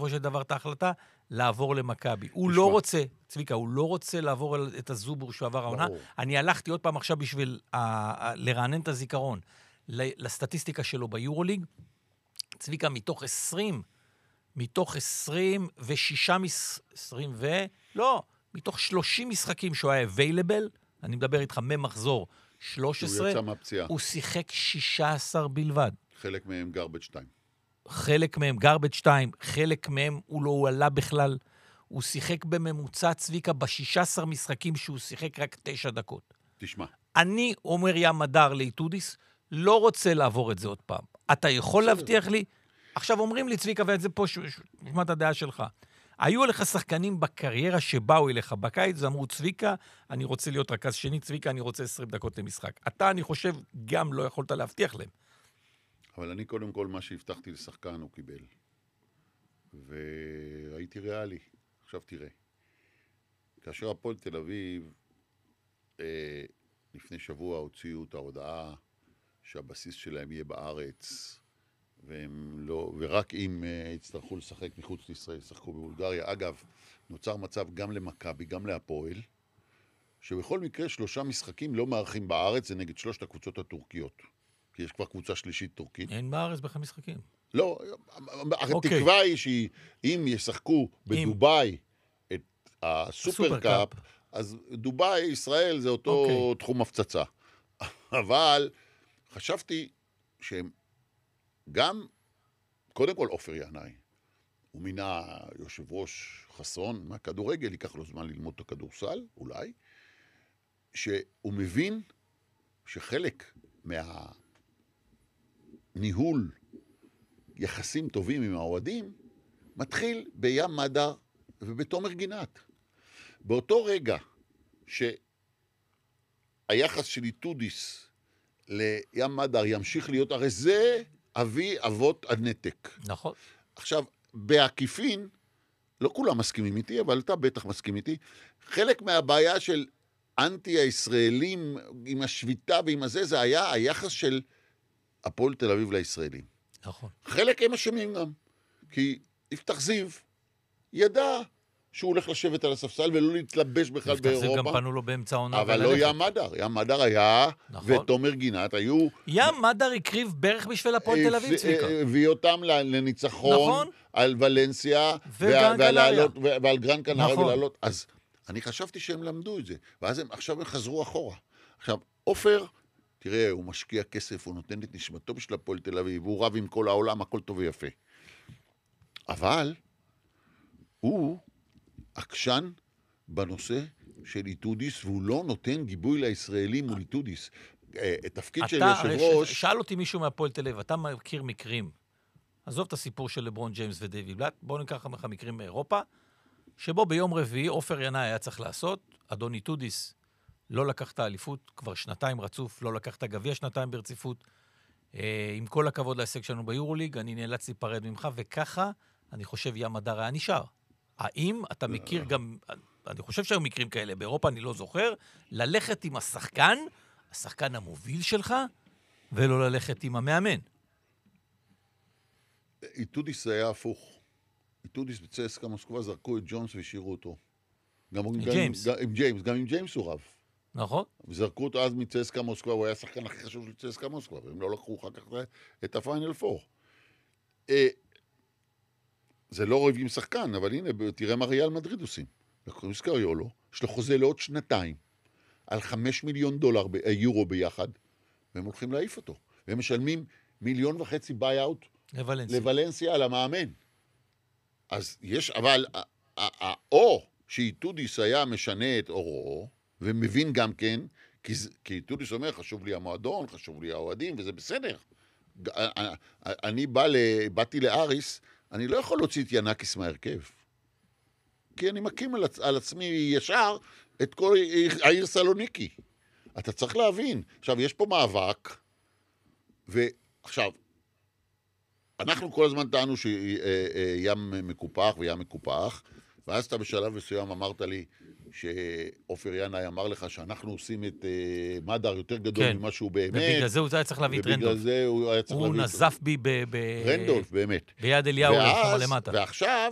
בסופו של דבר את ההחלטה, לעבור למכבי. הוא לא רוצה, צביקה, הוא לא רוצה לעבור את הזובור שהוא עבר העונה. אני הלכתי עוד פעם עכשיו בשביל לרענן את הזיכרון לסטטיסטיקה שלו ביורוליג. צביקה, מתוך 30 משחקים שהוא היה available, אני מדבר איתך ממחזור 13, הוא שיחק 16 בלבד. חלק מהם גרבג' 2. חלק מהם הוא לא עלה בכלל. הוא שיחק בממוצע, צביקה, ב-16 משחקים שהוא שיחק רק 9 דקות. תשמע. אני אומר ים מדר לאיטודיס, לא רוצה לעבור את זה עוד פעם. אתה יכול להבטיח לי? עכשיו אומרים לי, צביקה, ואת זה פה, נשמע את הדעה שלך. היו לך שחקנים בקריירה שבאו אליך בקיץ, ואמרו, צביקה, אני רוצה להיות רכז שני, צביקה, אני רוצה 20 דקות למשחק. אתה, אני חושב, גם לא יכולת להבטיח להם. אבל אני קודם כל, מה שהבטחתי לשחקן הוא קיבל. והייתי ריאלי. עכשיו תראה. כאשר הפועל תל אביב, לפני שבוע הוציאו את ההודעה שהבסיס שלהם יהיה בארץ, ורק אם יצטרכו לשחק מחוץ לישראל, ישחקו בבולגריה. אגב, נוצר מצב גם למכבי, גם להפועל, שבכל מקרה 3 משחקים לא מארחים בארץ, זה נגד 3 הקבוצות הטורקיות. כי יש כבר קבוצה שלישית טורקית. אין בארץ בכלל משחקים. לא, התקווה היא שאם ישחקו בדוביי את הסופרקאפ, אז דוביי, ישראל, זה אותו תחום הפצצה. אבל חשבתי שהם גם, קודם כל עופר ינאי, הוא מינה יושב ראש חסון, מהכדורגל, ייקח לו זמן ללמוד את הכדורסל, אולי, שהוא מבין שחלק מהניהול יחסים טובים עם האוהדים, מתחיל בים מדר ובתומר גינת. באותו רגע שהיחס של איטודיס לים מדר ימשיך להיות, הרי זה אבי אבות הנתק. נכון. עכשיו, בעקיפין, לא כולם מסכימים איתי, אבל אתה בטח מסכים איתי, חלק מהבעיה של אנטי הישראלים עם השביתה ועם הזה, זה היה היחס של הפועל תל אביב לישראלים. נכון. חלק הם אשמים גם, כי יפתח זיו ידע שהוא הולך לשבת על הספסל ולא להתלבש בכלל באירופה. יפתח זיו גם פנו לו באמצע העונה. אבל לא ים מדר. ים מדר היה, ותומר גינת היו... ים מדר הקריב בערך בשביל הפועל תל אביב, צביקה. הביא אותם לניצחון על ולנסיה ועל גרן קנריה ולעלות. אז אני חשבתי שהם למדו את זה, ואז עכשיו הם חזרו אחורה. עכשיו, עופר, תראה, הוא משקיע כסף, הוא נותן את נשמתו בשביל הפועל תל אביב, הוא רב עם כל העולם, הכל טוב ויפה. אבל הוא עקשן בנושא של איטודיס, והוא לא נותן גיבוי לישראלים מול איטודיס. תפקיד של יושב ראש... שאל אותי מישהו מהפועל תל אביב, אתה מכיר מקרים, עזוב את הסיפור של לברון ג'יימס ודייוויד בלאט, בואו ניקח לך מקרים מאירופה, שבו ביום רביעי עופר ינאי היה צריך לעשות, אדון איטודיס לא לקח את האליפות, כבר 2 רצוף, לא לקח את הגביע 2 ברציפות, עם כל הכבוד להישג שלנו ביורוליג, אני נאלץ להיפרד ממך, וככה אני חושב ים מדר היה נשאר. האם אתה מכיר גם, אני חושב שהיו מקרים כאלה, באירופה אני לא זוכר, ללכת עם השחקן המוביל שלך, ולא ללכת עם המאמן. איטודיס היה הפוך. איטודיס בצסקה מוסקבה זרקו את ג'ונס והשאירו אותו. עם ג'יימס, גם עם ג'יימס הוא רב. נכון. וזרקו אותו אז מצסקה מוסקבה, הוא היה השחקן הכי חשוב של צסקה מוסקבה, והם לא לקחו אחר כך את הפיינל 4. זה לא רב עם שחקן, אבל הנה, תראה מה ריאל מדריד עושים. לקחו סקריולו, יש לו חוזה לעוד 2, על $5 מיליון יורו ביחד, והם הולכים להעיף אותו. והם משלמים $1.5 מיליון ביי-אוט לוולנסיה על המאמן. אז יש, אבל, או שאיטודיס היה משנה את אורו, ומבין גם כן, כי איטודיס אומר, חשוב לי המועדון, חשוב לי האוהדים, וזה בסדר. אני באתי לאריס, אני לא יכול להוציא את ינקיס מהרכב. כי אני מקים על עצמי ישר את כל העיר סלוניקי. אתה צריך להבין. עכשיו, יש פה מאבק, ועכשיו, אנחנו כל הזמן טענו שים מקופח וים מקופח, ואז אתה בשלב מסוים אמרת לי שעופר ינאי אמר לך שאנחנו עושים את מדר יותר גדול ממה שהוא באמת. ובגלל זה הוא היה צריך להביא את רנדולף. ובגלל זה הוא היה צריך להביא את הוא נזף בי רנדולף, באמת. ביד אליהו, שם למטה. ועכשיו